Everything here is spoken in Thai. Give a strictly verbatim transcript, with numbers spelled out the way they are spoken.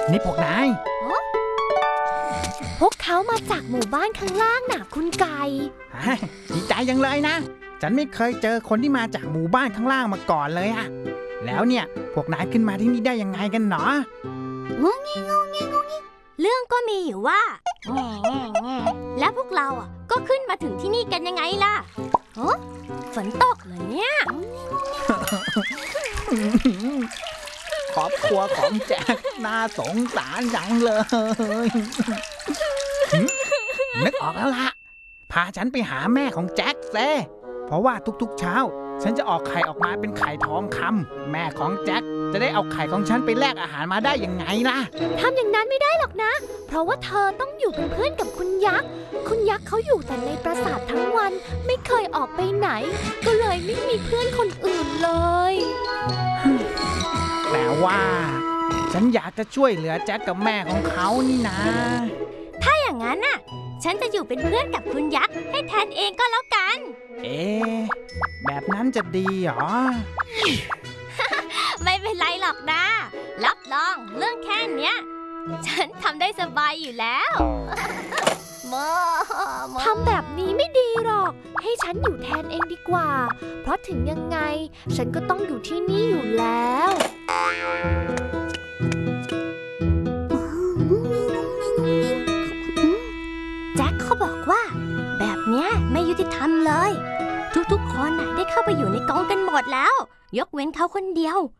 นี่พวกนายพวกเขามาจากหมู่บ้านข้างล่างน่ะคุณไก่ดีใจยังเลยนะฉันไม่เคยเจอคนที่มาจากหมู่บ้านข้างล่างมาก่อนเลยอะแล้วเนี่ยพวกนายขึ้นมาที่นี่ได้ยังไงกันเนาะงงงี้งงงี้งงงี้เรื่องก็มีอยู่ว่าแล้วพวกเราอ่ะก็ขึ้นมาถึงที่นี่กันยังไงล่ะโอ้ฝนตกเหรอเนี่ยครอบครัวของแจ็คน่าสงสารจังเลยนึกออกแล้วล่ะพาฉันไปหาแม่ของแจ็คเซ่เพราะว่าทุกๆเช้าฉันจะออกไข่ออกมาเป็นไข่ทองคำแม่ของแจ็คจะได้เอาไข่ของฉันไปแลกอาหารมาได้ยังไงล่ะทำอย่างนั้นไม่ได้หรอกนะเพราะว่าเธอต้องอยู่เป็นเพื่อนกับคุณยักษ์คุณยักษ์เขาอยู่แต่ในปราสาททั้งวันไม่เคยออกไปไหนก็เลยไม่มีเพื่อนคนอื่นเลยแต่ว่าฉันอยากจะช่วยเหลือแจ็คกับแม่ของเขานี่นะถ้าอย่างนั้นน่ะฉันจะอยู่เป็นเพื่อนกับคุณยักษ์ให้แทนเองก็แล้วกันเอ๊ะแบบนั้นจะดีเหรอไม่เป็นไรหรอกนะรับรองเรื่องแค่เนี้ยฉันทำได้สบายอยู่แล้วทำแบบนี้ไม่ดีหรอกให้ฉันอยู่แทนเองดีกว่าเพราะถึงยังไงฉันก็ต้องอยู่ที่นี่อยู่แล้วแจ็คเขาบอกว่าแบบเนี้ยไม่ยุติธรรมเลยทุกๆคนได้เข้าไปอยู่ในกองกันหมดแล้วยกเว้นเขาคนเดียว